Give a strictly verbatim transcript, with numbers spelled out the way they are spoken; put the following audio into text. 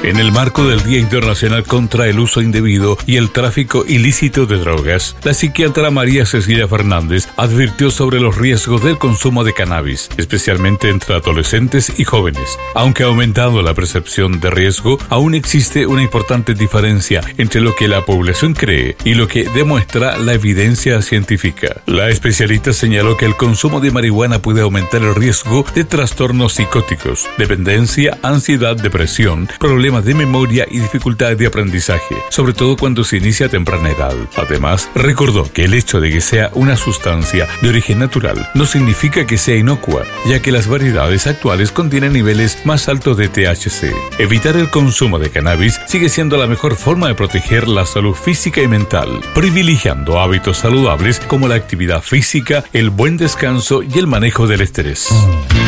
En el marco del Día Internacional contra el Uso Indebido y el Tráfico Ilícito de Drogas, la psiquiatra María Cecilia Fernández advirtió sobre los riesgos del consumo de cannabis, especialmente entre adolescentes y jóvenes. Aunque ha aumentado la percepción de riesgo, aún existe una importante diferencia entre lo que la población cree y lo que demuestra la evidencia científica. La especialista señaló que el consumo de marihuana puede aumentar el riesgo de trastornos psicóticos, dependencia, ansiedad, depresión, problemas de memoria y dificultades de aprendizaje, sobre todo cuando se inicia a temprana edad. Además, recordó que el hecho de que sea una sustancia de origen natural no significa que sea inocua, ya que las variedades actuales contienen niveles más altos de T H C. Evitar el consumo de cannabis sigue siendo la mejor forma de proteger la salud física y mental, privilegiando hábitos saludables como la actividad física, el buen descanso y el manejo del estrés.